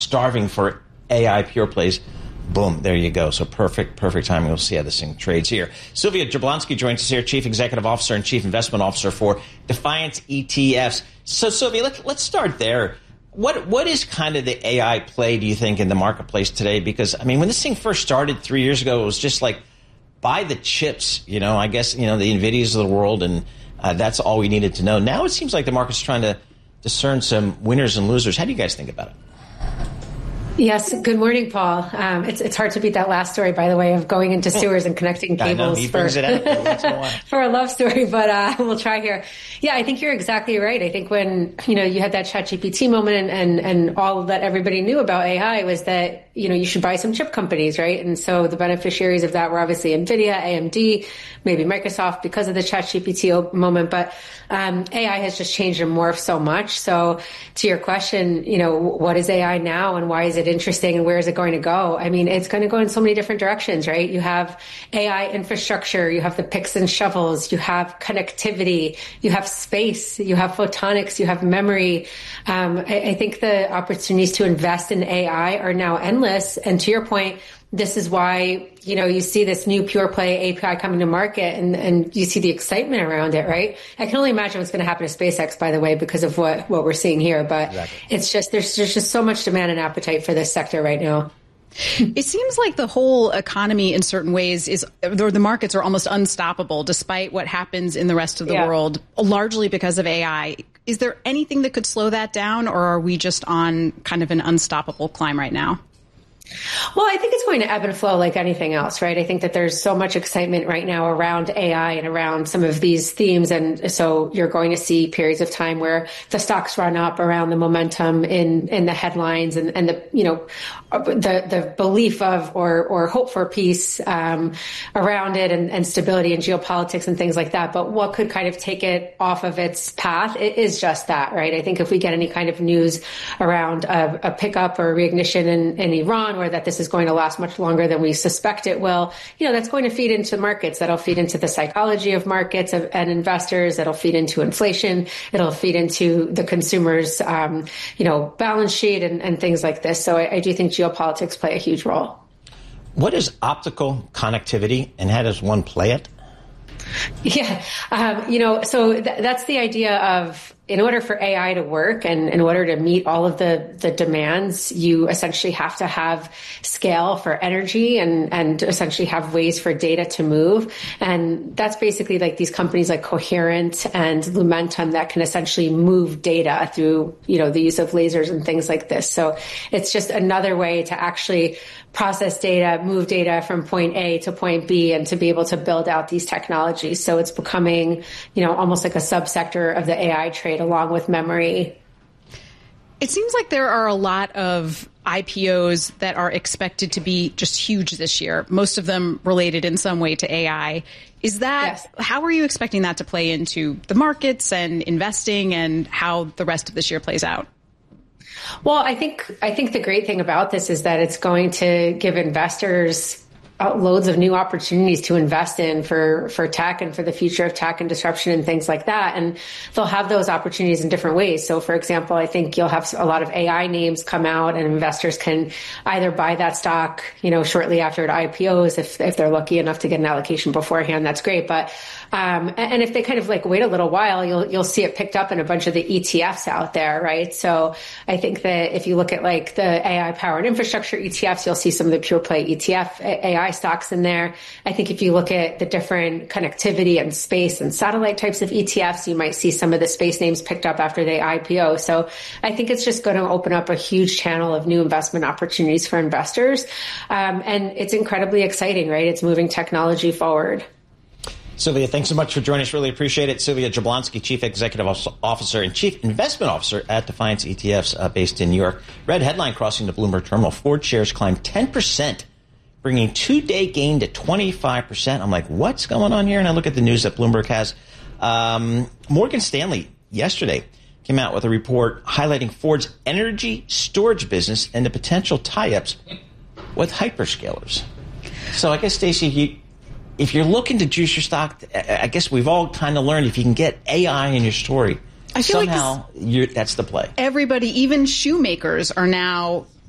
starving for AI pure plays. Boom, there you go. So perfect timing. We'll see how this thing trades here. Sylvia Jablonski joins us here, Chief Executive Officer and Chief Investment Officer for Defiance ETFs. So Sylvia, let's start there. What is kind of the AI play, do you think, in the marketplace today? Because, I mean, when this thing first started 3 years ago, it was just like, buy the chips, I guess, the NVIDIAs of the world, and that's all we needed to know. Now it seems like the market's trying to discern some winners and losers. How do you guys think about it? Yes. Good morning, Paul. It's hard to beat that last story, by the way, of going into sewers and connecting cables. I know, he brings it out for a love story, but we'll try here. Yeah, I think you're exactly right. I think when, you had that ChatGPT moment and all that everybody knew about AI was that, you should buy some chip companies, right? And so the beneficiaries of that were obviously NVIDIA, AMD, maybe Microsoft because of the ChatGPT moment. But AI has just changed and morphed so much. So to your question, what is AI now and why is it interesting and where is it going to go? I mean, it's going to go in so many different directions, right? You have AI infrastructure, you have the picks and shovels, you have connectivity, you have space, you have photonics, you have memory. I think the opportunities to invest in AI are now endless. And to your point, this is why, you see this new pure play API coming to market and you see the excitement around it, right? I can only imagine what's going to happen to SpaceX, by the way, because of what we're seeing here. But exactly. It's just, there's just so much demand and appetite for this sector right now. It seems like the whole economy in certain ways the markets are almost unstoppable despite what happens in the rest of the world, largely because of AI. Is there anything that could slow that down, or are we just on kind of an unstoppable climb right now? Well, I think it's going to ebb and flow like anything else, right? I think that there's so much excitement right now around AI and around some of these themes. And so you're going to see periods of time where the stocks run up around the momentum in the headlines and the belief of or hope for peace around it and stability and geopolitics and things like that. But what could kind of take it off of its path is just that, right? I think if we get any kind of news around a pickup or reignition in Iran, or that this is going to last much longer than we suspect it will, that's going to feed into markets. That'll feed into the psychology of markets and investors. That'll feed into inflation. It'll feed into the consumer's, balance sheet and things like this. So I do think geopolitics play a huge role. What is optical connectivity and how does one play it? Yeah. So that's the idea of, in order for AI to work and in order to meet all of the demands, you essentially have to have scale for energy and essentially have ways for data to move. And that's basically like these companies like Coherent and Lumentum that can essentially move data through, the use of lasers and things like this. So it's just another way to actually process data, move data from point A to point B, and to be able to build out these technologies. So it's becoming, almost like a subsector of the AI trade along with memory. It seems like there are a lot of IPOs that are expected to be just huge this year, most of them related in some way to AI. Is that, How are you expecting that to play into the markets and investing and how the rest of this year plays out? Well, I think the great thing about this is that it's going to give investors loads of new opportunities to invest in for tech and for the future of tech and disruption and things like that. And they'll have those opportunities in different ways. So for example, I think you'll have a lot of AI names come out and investors can either buy that stock, shortly after it IPOs. If they're lucky enough to get an allocation beforehand, that's great. But, and if they kind of like wait a little while, you'll see it picked up in a bunch of the ETFs out there, right? So I think that if you look at like the AI power and infrastructure ETFs, you'll see some of the pure play ETF AI stocks in there. I think if you look at the different connectivity and space and satellite types of ETFs, you might see some of the space names picked up after they IPO. So I think it's just going to open up a huge channel of new investment opportunities for investors. And it's incredibly exciting, right? It's moving technology forward. Sylvia, thanks so much for joining us. Really appreciate it. Sylvia Jablonski, Chief Executive Officer and Chief Investment Officer at Defiance ETFs based in New York. Read headline crossing the Bloomberg terminal. Ford shares climbed 10%. Bringing two-day gain to 25%. I'm like, what's going on here? And I look at the news that Bloomberg has. Morgan Stanley yesterday came out with a report highlighting Ford's energy storage business and the potential tie-ups with hyperscalers. So I guess, Stacey, if you're looking to juice your stock, I guess we've all kind of learned if you can get AI in your story, I feel somehow that's the play. Everybody, even shoemakers, are now